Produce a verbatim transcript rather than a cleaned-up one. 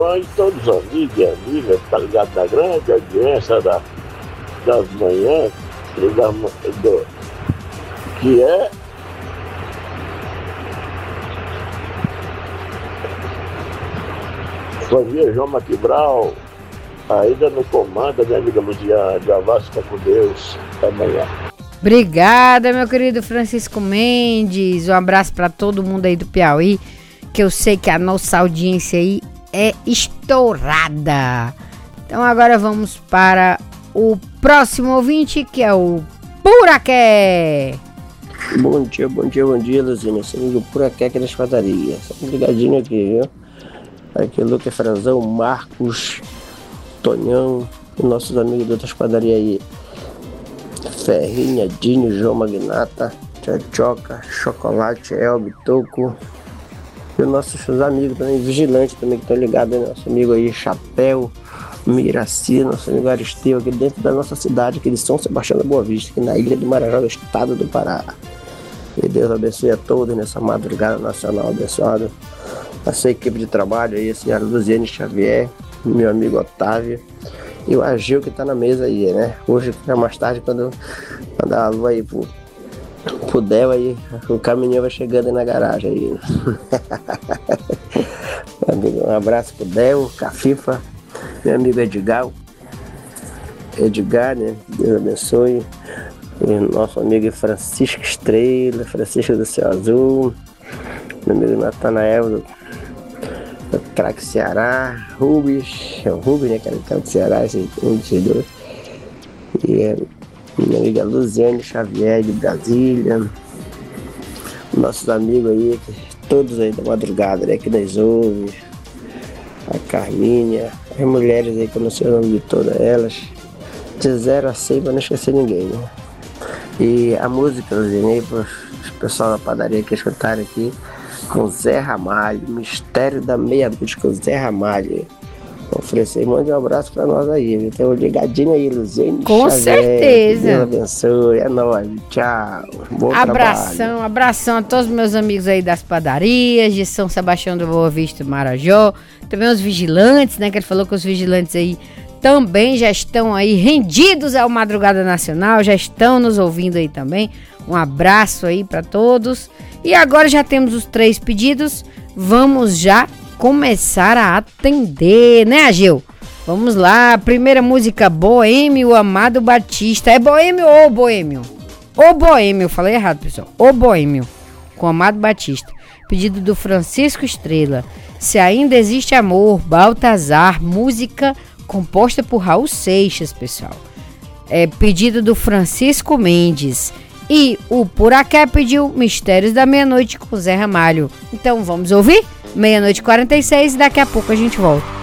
E todos os amigos e amigas, tá ligado, da grande audiência da, das manhãs, e da, do, que é Flavia João Maquibral, ainda no comando, minha amiga Luziane, Gavassi, fica com Deus, até amanhã. Obrigada, meu querido Francisco Mendes, um abraço para todo mundo aí do Piauí, que eu sei que a nossa audiência aí é estourada. Então agora vamos para o próximo ouvinte, que é o Puraqué. Bom dia, bom dia, bom dia, Luzinha. Sou o Puraqué aqui das padarias. Ligadinho aqui, viu? Aqui é Lucas Franzão, Marcos, Tonhão e nossos amigos de outras padarias aí. Ferrinha, Dinho, João Magnata, Tchotchoca, Chocolate, Elbe, Toco. E os nossos amigos também, vigilantes também que estão ligados, né? Nosso amigo aí, Chapéu, Miraci, nosso amigo Aristeu, aqui dentro da nossa cidade, aqui de São Sebastião da Boa Vista, aqui na ilha do Marajó, do estado do Pará. E Deus abençoe a todos nessa madrugada nacional abençoada. A sua equipe de trabalho aí, a senhora Luziane Xavier, meu amigo Otávio e o Agil que está na mesa aí, né? Hoje, mais tarde, quando mandar a lua aí pro Pro Del aí, o caminhão vai chegando aí na garagem aí. Um abraço pro Del, Cafifa, meu amigo Edgar, Edgar, né? Deus abençoe. E nosso amigo Francisco Estrela, Francisco do Céu Azul, meu amigo Natanael do, do Craque Ceará, Rubens, é o Rubens, né? Que era do Craque Ceará, esse um desses dois. E é minha amiga Luziane Xavier de Brasília, nossos amigos aí, todos aí da madrugada, né, que nos ouvem, a Carminha, as mulheres aí que eu não sei o nome de todas elas, de zero a cem para não esquecer ninguém, né? E a música, Luziane, aí para o pessoal da padaria que escutaram aqui, com Zé Ramalho, Mistério da Meia-Noite com Zé Ramalho. Oferecer, mande um abraço pra nós aí, então ligadinho aí, Luziane. Com Xavier, certeza. Deus abençoe, é nóis, tchau. Bom abração, trabalho. abração a todos os meus amigos aí das padarias, de São Sebastião do Boa Vista, Marajó. Também os vigilantes, né, que ele falou que os vigilantes aí também já estão aí rendidos ao Madrugada Nacional, já estão nos ouvindo aí também. Um abraço aí pra todos. E agora já temos os três pedidos, vamos já começar a atender, né, Agil? Vamos lá, primeira música, Boêmio, Amado Batista. É Boêmio ou Boêmio? O Boêmio, falei errado, pessoal. O Boêmio, com Amado Batista. Pedido do Francisco Estrela. Se Ainda Existe Amor, Baltazar, música composta por Raul Seixas, pessoal. É pedido do Francisco Mendes. E o Puraqué pediu Mistérios da Meia-Noite com Zé Ramalho. Então vamos ouvir? Meia-noite e quarenta e seis, daqui a pouco a gente volta.